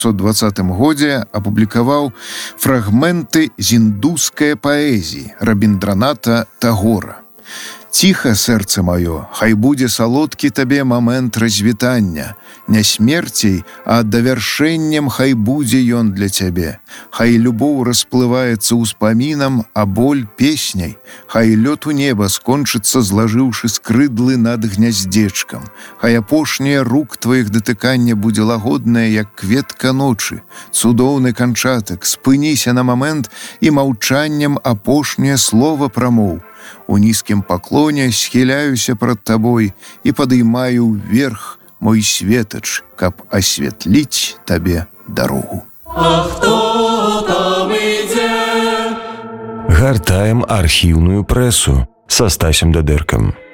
1920 годзе апублікаваў фрагменты з індускай паэзіі Рабіндраната Тагора. «Ціха, сэрца маё, хай будзе салодкі табе момент развітання. Не смерцей, а давяршэннем хай будзе ён для цябе. Хай любоў расплываецца ўспамінам, а боль песняй. Хай лёт у неба скончыцца, злажыўшы скрыдлы над гняздзечкам. Хай апошняе рук тваіх датыкання будзе лагоднае, як кветка ночы. Цудоўны канчатак, спыніся на момент і маўчаннем апошняе слова прамоў. У нізкім паклоне схіляюся прад табой і падымаю ўверх мой светач, каб асвятліць табе дарогу». А хто там ідзе? Гартаем архіўную прэсу са Стасем Дадыркам.